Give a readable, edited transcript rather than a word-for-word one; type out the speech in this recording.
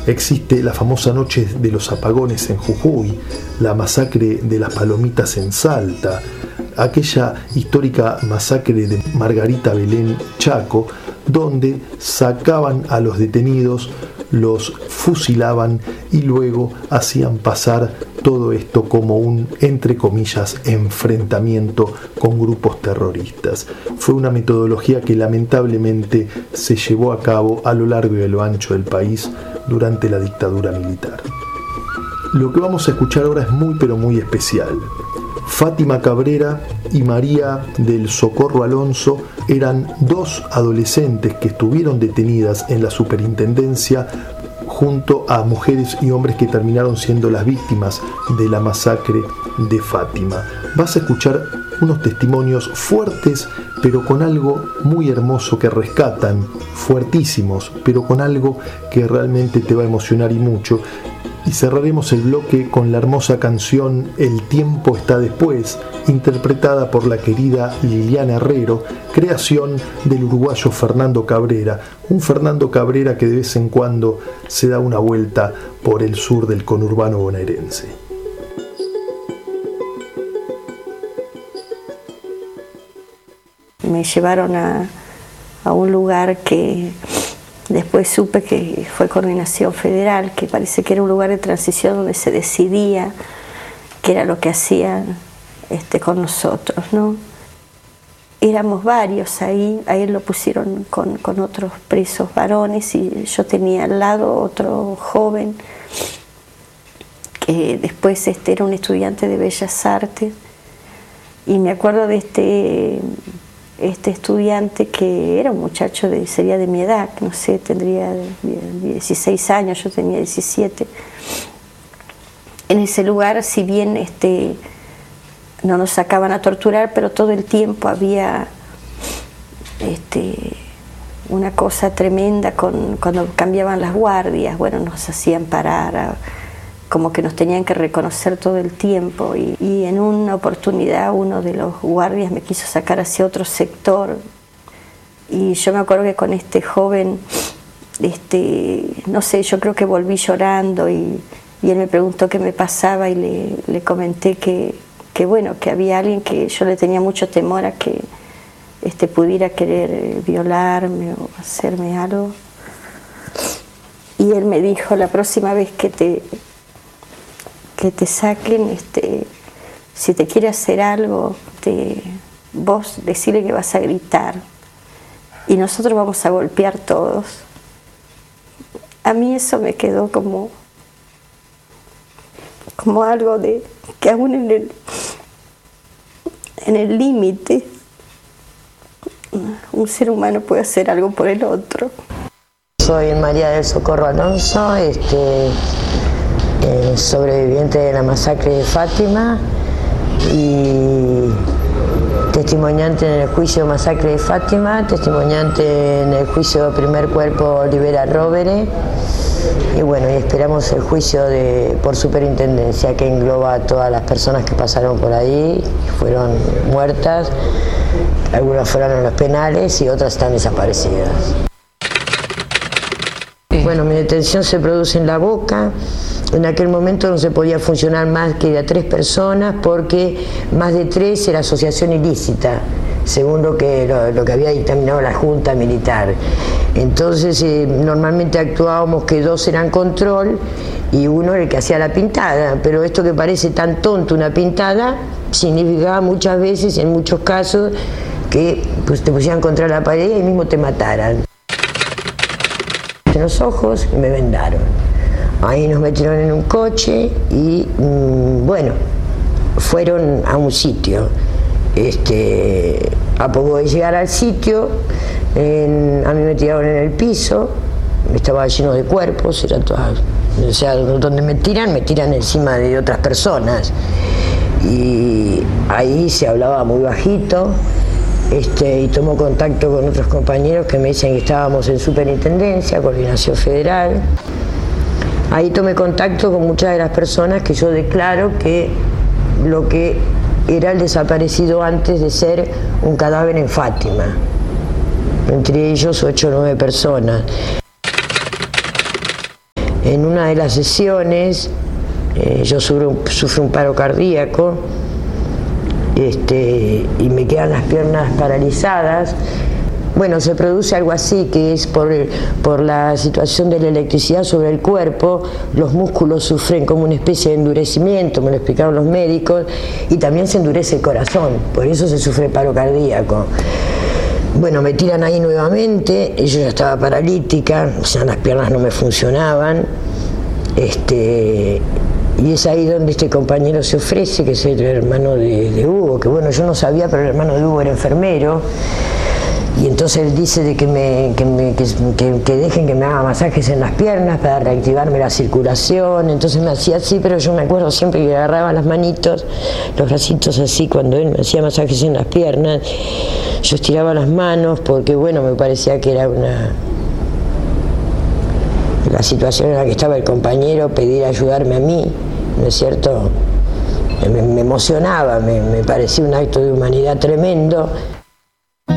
Existe la famosa Noche de los Apagones en Jujuy, la masacre de las Palomitas en Salta, aquella histórica masacre de Margarita Belén Chaco, donde sacaban a los detenidos, los fusilaban y luego hacían pasar todo esto como un, entre comillas, enfrentamiento con grupos terroristas. Fue una metodología que lamentablemente se llevó a cabo a lo largo y a lo ancho del país durante la dictadura militar. Lo que vamos a escuchar ahora es muy pero muy especial. Fátima Cabrera y María del Socorro Alonso eran dos adolescentes que estuvieron detenidas en la superintendencia junto a mujeres y hombres que terminaron siendo las víctimas de la masacre de Fátima. Vas a escuchar unos testimonios fuertes, pero con algo muy hermoso que rescatan, fuertísimos, pero con algo que realmente te va a emocionar y mucho. Y cerraremos el bloque con la hermosa canción El tiempo está después, interpretada por la querida Liliana Herrero, creación del uruguayo Fernando Cabrera, un Fernando Cabrera que de vez en cuando se da una vuelta por el sur del conurbano bonaerense. Me llevaron a un lugar que después supe que fue Coordinación Federal, que parece que era un lugar de transición donde se decidía qué era lo que hacían con nosotros, ¿no? Éramos varios ahí, a él lo pusieron con otros presos varones y yo tenía al lado otro joven que después era un estudiante de Bellas Artes, y me acuerdo de este estudiante que era un muchacho sería de mi edad, no sé, tendría 16 años, yo tenía 17. En ese lugar, si bien no nos sacaban a torturar, pero todo el tiempo había una cosa tremenda cuando cambiaban las guardias, bueno, nos hacían parar, como que nos tenían que reconocer todo el tiempo, y en una oportunidad uno de los guardias me quiso sacar hacia otro sector, y yo me acuerdo que con este joven, no sé, yo creo que volví llorando, y él me preguntó qué me pasaba, y le comenté que bueno, que había alguien que yo le tenía mucho temor a que pudiera querer violarme o hacerme algo, y él me dijo: la próxima vez que te saquen, si te quiere hacer algo, vos decirle que vas a gritar y nosotros vamos a golpear todos. A mí eso me quedó como algo de que aún en el límite un ser humano puede hacer algo por el otro. Soy María del Socorro Alonso, sobreviviente de la masacre de Fátima y testimoniante en el juicio masacre de Fátima, testimoniante en el juicio primer cuerpo Olivera Rovere, y bueno, y esperamos el juicio por superintendencia, que engloba a todas las personas que pasaron por ahí, fueron muertas, algunas fueron en los penales y otras están desaparecidas. Bueno, mi detención se produce en La Boca. En aquel momento no se podía funcionar más que de a 3 personas, porque más de 3 era asociación ilícita, según lo que había dictaminado la Junta Militar. Entonces normalmente actuábamos que 2 eran control y 1 era el que hacía la pintada, pero esto que parece tan tonto, una pintada, significaba muchas veces, en muchos casos, que te pusieran contra la pared y ahí mismo te mataran. En los ojos me vendaron. Ahí nos metieron en un coche y bueno, fueron a un sitio. A poco de llegar al sitio, a mí me tiraron en el piso, estaba lleno de cuerpos, era todas, o sea, donde me tiran encima de otras personas. Y ahí se hablaba muy bajito, y tomó contacto con otros compañeros que me dicen que estábamos en Superintendencia, Coordinación Federal. Ahí tomé contacto con muchas de las personas que yo declaro que lo que era el desaparecido antes de ser un cadáver en Fátima. Entre ellos 8 o 9 personas. En una de las sesiones yo sufro un paro cardíaco y me quedan las piernas paralizadas. Bueno, se produce algo así, que es por la situación de la electricidad sobre el cuerpo, los músculos sufren como una especie de endurecimiento, me lo explicaron los médicos, y también se endurece el corazón, por eso se sufre paro cardíaco. Bueno, me tiran ahí nuevamente, yo ya estaba paralítica, o sea, las piernas no me funcionaban, y es ahí donde este compañero se ofrece, que es el hermano de Hugo, que bueno, yo no sabía, pero el hermano de Hugo era enfermero. Y entonces él dice de que dejen que me haga masajes en las piernas para reactivarme la circulación. Entonces me hacía así, pero yo me acuerdo siempre que agarraba las manitos, los bracitos así, cuando él me hacía masajes en las piernas, yo estiraba las manos porque bueno, me parecía que era la situación en la que estaba el compañero, pedir ayudarme a mí, ¿no es cierto? Me emocionaba, me parecía un acto de humanidad tremendo.